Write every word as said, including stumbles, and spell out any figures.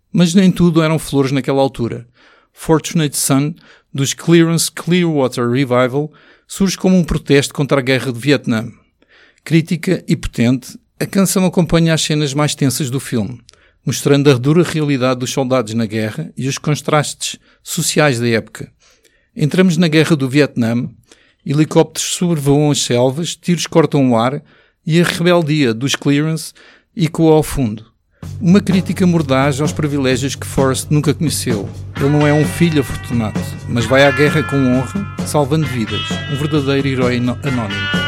Mas nem tudo eram flores naquela altura. Fortunate Son, dos Clearance Clearwater Revival, surge como um protesto contra a guerra de Vietnã. Crítica e potente, a canção acompanha as cenas mais tensas do filme, mostrando a dura realidade dos soldados na guerra e os contrastes sociais da época. Entramos na guerra do Vietnã, helicópteros sobrevoam as selvas, tiros cortam o ar e a rebeldia dos Clearance ecoa ao fundo. Uma crítica mordaz aos privilégios que Forrest nunca conheceu. Ele não é um filho afortunado, mas vai à guerra com honra, salvando vidas. Um verdadeiro herói anónimo.